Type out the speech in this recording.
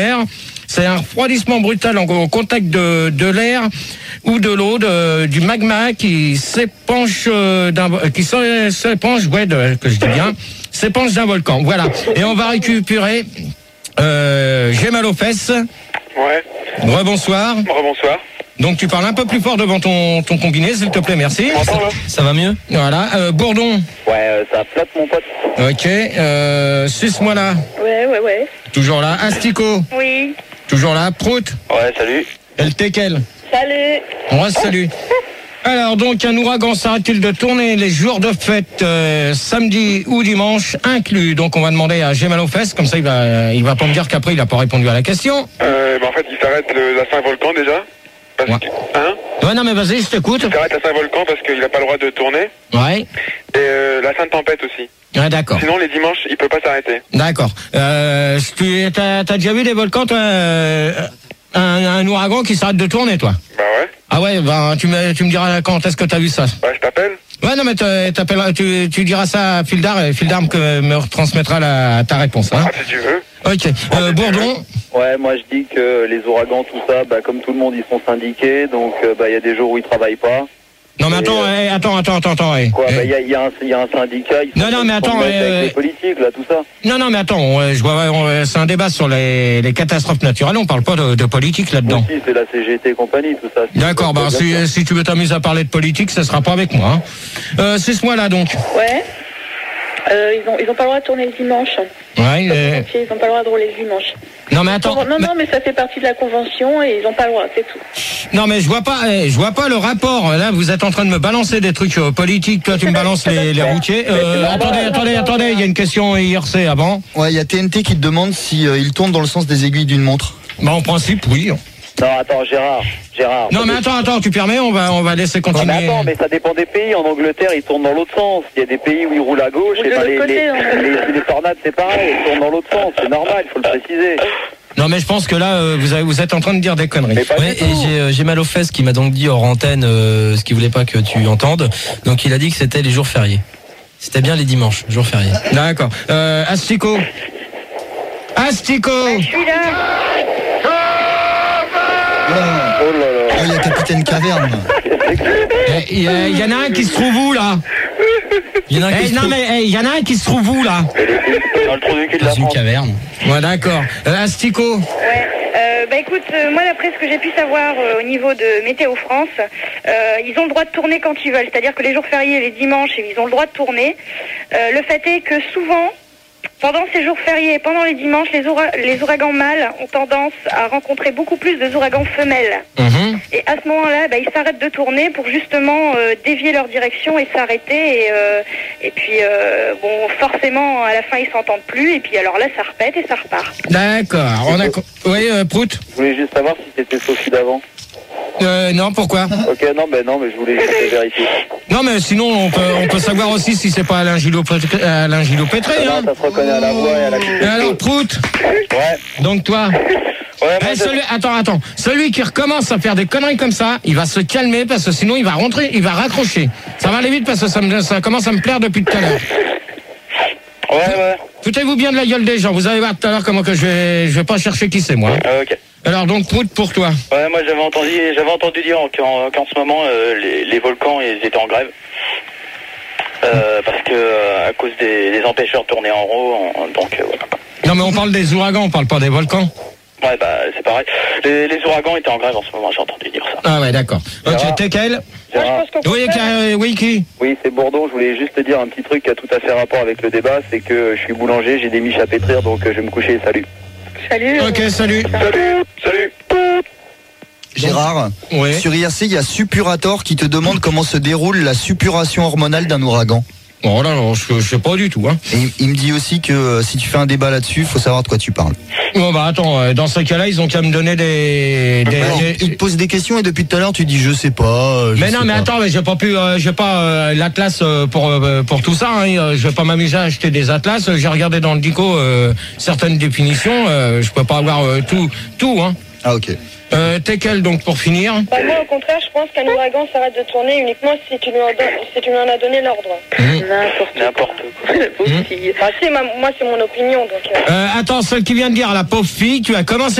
C'est un refroidissement brutal au contact de l'air ou de l'eau, du magma qui s'épanche s'épanche d'un volcan. Voilà. Et on va récupérer. J'ai mal aux fesses. Ouais. Rebonsoir. Rebonsoir. Donc tu parles un peu plus fort devant ton combiné, s'il te plaît, merci. Ça va mieux? Voilà. Bourdon. Ouais, ça flotte mon pote. Ok. Suce-moi là. Ouais. Toujours là. Asticot. Oui. Toujours là. Prout. Ouais, salut. Et le Tekel. Salut. On reste salut. Alors donc un ouragan s'arrête-t-il de tourner les jours de fête samedi ou dimanche inclus? Donc on va demander à Gémal aux fesses, comme ça il va pas me dire qu'après il a pas répondu à la question. En fait il s'arrête la Saint-Volcan déjà. Parce que, Ouais non mais vas-y je t'écoute. Il s'arrête la Saint-Volcan parce qu'il a pas le droit de tourner. Ouais. Et la Sainte-Tempête aussi. Ah d'accord. Sinon les dimanches il peut pas s'arrêter. D'accord. T'as déjà vu des volcans toi un ouragan qui s'arrête de tourner toi? Bah ouais. Ah ouais, tu me diras quand est-ce que t'as vu ça. Ouais, je t'appelle. Ouais, non, mais tu diras ça à Fildar et Fildar me retransmettra ta réponse. Hein. Ah, si tu veux. Ok. Bourdon. Ouais, moi je dis que les ouragans, tout ça, comme tout le monde, ils sont syndiqués, donc y a des jours où ils travaillent pas. Non, mais attends. Quoi, il y a un syndicat. Non, mais attends. Avec les politiques, là, tout ça. Non, mais attends. C'est un débat sur les catastrophes naturelles. On parle pas de politique là-dedans. Si, c'est la CGT et compagnie, tout ça. D'accord. Si tu veux t'amuser à parler de politique, ça sera pas avec moi. Hein. Suce-moi là donc. Ouais. Ils ont pas le droit de tourner le dimanche. Ouais. Ils ont pas le droit de rouler le dimanche. Non mais attends. Non, mais ça fait partie de la convention et ils ont pas le droit, c'est tout. Non mais je vois pas le rapport. Là vous êtes en train de me balancer des trucs politiques. Toi tu me balances les routiers. Attendez. Il y a une question IRC avant. Ouais, il y a TNT qui te demande si il tourne dans le sens des aiguilles d'une montre. Bah en principe oui. Non, attends, Gérard. Non, mais attends, tu permets, on va laisser continuer. Non, mais attends, mais ça dépend des pays. En Angleterre, ils tournent dans l'autre sens. Il y a des pays où ils roulent à gauche. Les tornades, c'est pareil, ils tournent dans l'autre sens. C'est normal, il faut le préciser. Non, mais je pense que là, vous êtes en train de dire des conneries. Ouais, et j'ai mal aux fesses qui m'a donc dit hors antenne ce qu'il voulait pas que tu entendes. Donc il a dit que c'était les jours fériés. C'était bien les dimanches, jours fériés. D'accord. Asticot. Je suis là. Oh là là. Ah, il y a Capitaine Caverne. Il y en a un qui se trouve où là? Il y en a un qui se trouve où là? Dans le trou du cul de la Dans une France. caverne. Ouais, d'accord. Asticot. Ouais. Écoute, moi d'après ce que j'ai pu savoir au niveau de Météo France, ils ont le droit de tourner quand ils veulent. C'est-à-dire que les jours fériés, les dimanches, ils ont le droit de tourner. Le fait est que souvent, pendant ces jours fériés et pendant les dimanches, les ouragans mâles ont tendance à rencontrer beaucoup plus de ouragans femelles. Mmh. Et à ce moment-là, ils s'arrêtent de tourner pour justement dévier leur direction et s'arrêter. Et puis, forcément, à la fin, ils s'entendent plus. Et puis, alors là, ça repète et ça repart. D'accord. Oui, Prout. Je voulais juste savoir si c'était Sophie d'avant. Non, pourquoi? Ok, non, mais je voulais juste vérifier. Non, mais sinon, on peut savoir aussi si c'est pas Alain Gillot Pétré. Hein. Ça se reconnaît à la voix et à la Et alors, Prout. Ouais. Donc, toi. Ouais, Attends. Celui qui recommence à faire des conneries comme ça, il va se calmer parce que sinon, il va raccrocher. Ça va aller vite parce que ça commence à me plaire depuis tout à l'heure. Ouais. Foutez-vous bien de la gueule des gens. Vous allez voir tout à l'heure comment que je vais pas chercher qui c'est, moi. Ok. Alors donc, Prout, pour toi. Ouais, moi j'avais entendu dire qu'en ce moment les volcans ils étaient en grève parce que à cause des empêcheurs de tourner en rond, donc voilà. Non mais on parle des ouragans, on parle pas des volcans. Ouais, c'est pareil. Les ouragans étaient en grève en ce moment, j'ai entendu dire ça. Ah ouais, d'accord. Ok, Tekel. Oui, qui? Oui, c'est Bourdon. Je voulais juste te dire un petit truc qui a tout à fait rapport avec le débat, c'est que je suis boulanger, j'ai des miches à pétrir, donc je vais me coucher. Salut. Salut. Ok, salut. Salut. Gérard, Ouais. sur IRC, il y a Suppurator qui te demande comment se déroule la suppuration hormonale d'un ouragan. Bon, là, non, je sais pas du tout. Hein. Et il me dit aussi que si tu fais un débat là-dessus, il faut savoir de quoi tu parles. Bon, bah attends, dans ce cas-là, ils ont qu'à me donner Il te pose des questions et depuis tout à l'heure, tu dis je sais pas. Attends, mais j'ai pas l'atlas pour tout ça. Hein. Je vais pas m'amuser à acheter des atlas. J'ai regardé dans le dico certaines définitions. Je peux pas avoir tout. Hein. Ah ok. Tekel, donc pour finir. Moi, au contraire, je pense qu'un ouragan s'arrête de tourner uniquement si tu lui en as donné l'ordre. N'importe quoi. Moi, c'est mon opinion. Donc, Attends, celle qui vient de dire, la pauvre fille, tu as commencé